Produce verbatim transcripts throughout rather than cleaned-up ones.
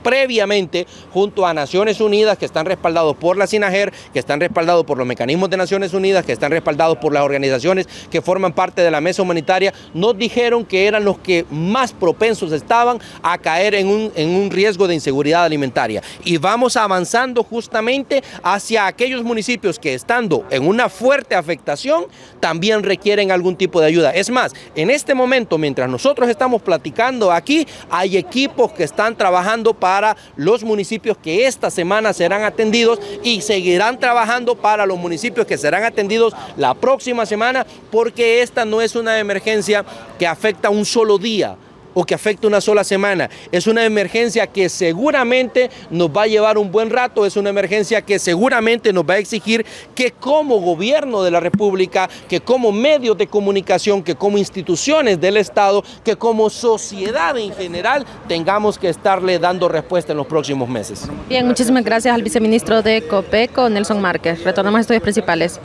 previamente junto a Naciones Unidas, que están respaldados por la SINAGER, que están respaldados por los mecanismos de Naciones Unidas, que están respaldados por las organizaciones que forman parte de la mesa humanitaria, nos dijeron que eran los que más propensos estaban a caer en un, en un riesgo de inseguridad alimentaria. Y vamos avanzando justamente hacia aquellos municipios que, estando en una fuerte afectación, también requieren algún tipo de ayuda. Es más, en este momento, mientras nosotros estamos platicando aquí, hay equipos que están trabajando para los municipios que esta semana serán atendidos y seguirán trabajando para los municipios que serán atendidos la próxima semana, porque esta no es una emergencia que afecta un solo día o que afecta una sola semana. Es una emergencia que seguramente nos va a llevar un buen rato, es una emergencia que seguramente nos va a exigir que como gobierno de la República, que como medios de comunicación, que como instituciones del Estado, que como sociedad en general, tengamos que estarle dando respuesta en los próximos meses. Bien, muchísimas gracias al viceministro de COPECO, Nelson Márquez. Retornamos a estudios principales.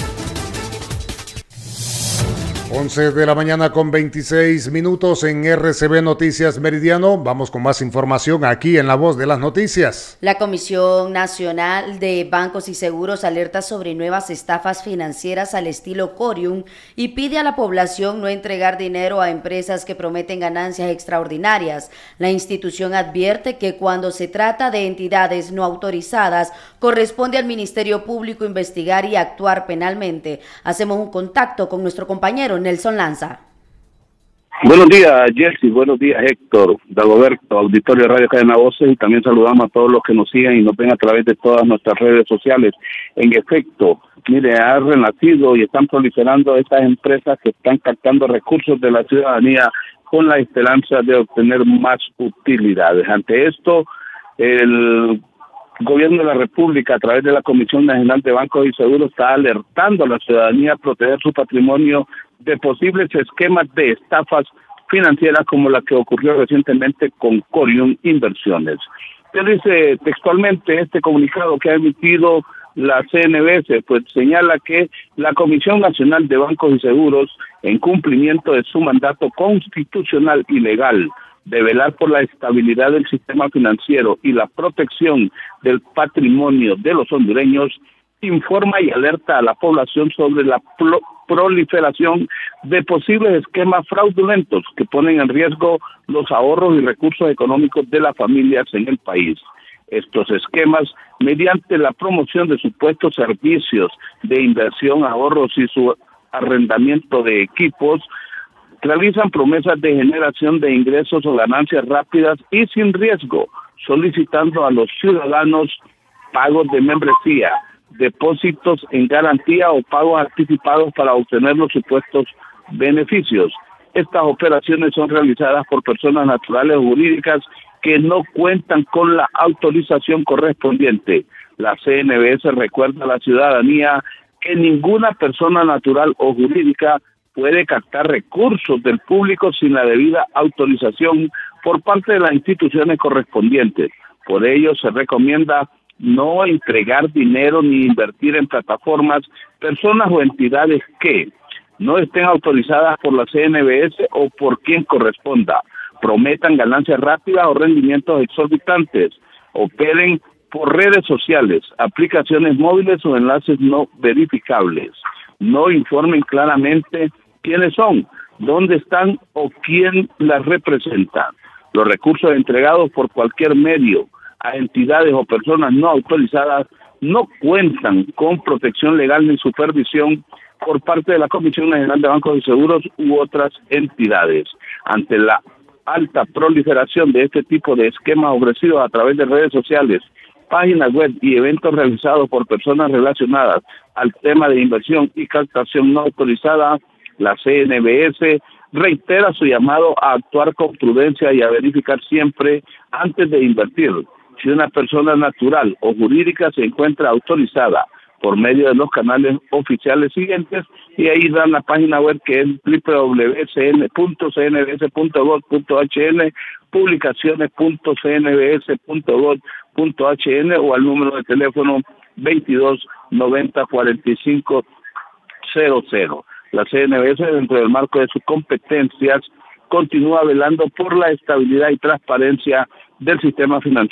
once de la mañana con veintiséis minutos en R C B Noticias Meridiano. Vamos con más información aquí en La Voz de las Noticias. La Comisión Nacional de Bancos y Seguros alerta sobre nuevas estafas financieras al estilo Corium y pide a la población no entregar dinero a empresas que prometen ganancias extraordinarias. La institución advierte que cuando se trata de entidades no autorizadas, corresponde al Ministerio Público investigar y actuar penalmente. Hacemos un contacto con nuestro compañero Nelson Lanza. Buenos días, Jessy. Buenos días, Héctor, Dagoberto, auditorio de Radio Cadena Voces, y también saludamos a todos los que nos siguen y nos ven a través de todas nuestras redes sociales. En efecto, mire, ha renacido y están proliferando estas empresas que están captando recursos de la ciudadanía con la esperanza de obtener más utilidades. Ante esto, el Gobierno de la República, a través de la Comisión Nacional de Bancos y Seguros, está alertando a la ciudadanía a proteger su patrimonio de posibles esquemas de estafas financieras como la que ocurrió recientemente con Corium Inversiones. ¿Qué dice textualmente este comunicado que ha emitido la C N B S? Pues señala que la Comisión Nacional de Bancos y Seguros, en cumplimiento de su mandato constitucional y legal, de velar por la estabilidad del sistema financiero y la protección del patrimonio de los hondureños, informa y alerta a la población sobre la pro- proliferación de posibles esquemas fraudulentos que ponen en riesgo los ahorros y recursos económicos de las familias en el país. Estos esquemas, mediante la promoción de supuestos servicios de inversión, ahorros y su arrendamiento de equipos, realizan promesas de generación de ingresos o ganancias rápidas y sin riesgo, solicitando a los ciudadanos pagos de membresía, depósitos en garantía o pagos anticipados para obtener los supuestos beneficios. Estas operaciones son realizadas por personas naturales o jurídicas que no cuentan con la autorización correspondiente. La C N B S recuerda a la ciudadanía que ninguna persona natural o jurídica puede captar recursos del público sin la debida autorización por parte de las instituciones correspondientes. Por ello, se recomienda no entregar dinero ni invertir en plataformas, personas o entidades que no estén autorizadas por la C N B S o por quien corresponda, prometan ganancias rápidas o rendimientos exorbitantes, operen por redes sociales, aplicaciones móviles o enlaces no verificables, no informen claramente quiénes son, dónde están o quién las representa. Los recursos entregados por cualquier medio a entidades o personas no autorizadas no cuentan con protección legal ni supervisión por parte de la Comisión Nacional de Bancos y Seguros u otras entidades. Ante la alta proliferación de este tipo de esquemas ofrecidos a través de redes sociales, páginas web y eventos realizados por personas relacionadas al tema de inversión y captación no autorizada, la C N B S reitera su llamado a actuar con prudencia y a verificar siempre antes de invertir si una persona natural o jurídica se encuentra autorizada por medio de los canales oficiales siguientes, y ahí dan la página web que es doble u doble u doble u punto c n b s punto gov punto h n, publicaciones punto c n b s punto gov punto h n o al número de teléfono veintidós noventa cuarenta y cinco cero cero. La C N B S, dentro del marco de sus competencias, continúa velando por la estabilidad y transparencia del sistema financiero